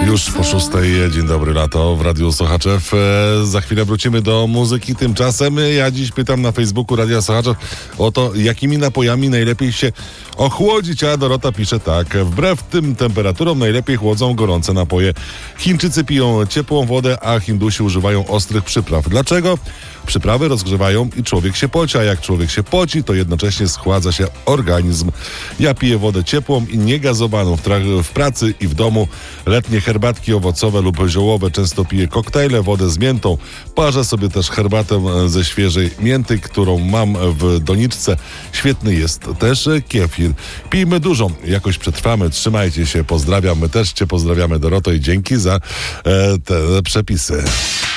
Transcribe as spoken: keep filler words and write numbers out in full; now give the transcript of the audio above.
Już po szóstej, dzień dobry lato w Radiu Sochaczew. E, za chwilę wrócimy do muzyki. Tymczasem ja dziś pytam na Facebooku Radia Sochaczew o to, jakimi napojami najlepiej się ochłodzić, a Dorota pisze tak. Wbrew tym temperaturom najlepiej chłodzą gorące napoje. Chińczycy piją ciepłą wodę, a Hindusi używają ostrych przypraw. Dlaczego? Przyprawy rozgrzewają i człowiek się poci, a jak człowiek się poci, to jednocześnie schładza się organizm. Ja piję wodę ciepłą i niegazowaną w, tra- w pracy i w domu. Letnie herbatki owocowe lub ziołowe, często piję koktajle, wodę z miętą. Parzę sobie też herbatę ze świeżej mięty, którą mam w doniczce. Świetny jest też kefir. Pijmy dużo, jakoś przetrwamy. Trzymajcie się, pozdrawiam. My też cię pozdrawiamy, Doroto, i dzięki za e, te przepisy.